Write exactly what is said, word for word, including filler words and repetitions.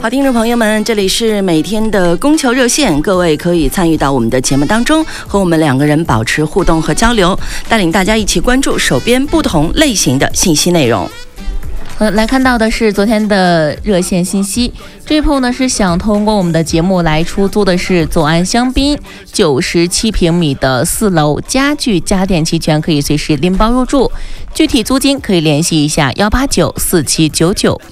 好，听众朋友们，这里是每天的供求热线，各位可以参与到我们的节目当中，和我们两个人保持互动和交流，带领大家一起关注手边不同类型的信息内容。 呃，来看到的是昨天的热线信息。这一铺呢是想通过我们的节目来出租的是左岸香槟九十七平米的四楼，家具家电齐全，可以随时拎包入住。具体租金可以联系一下幺八九四七九九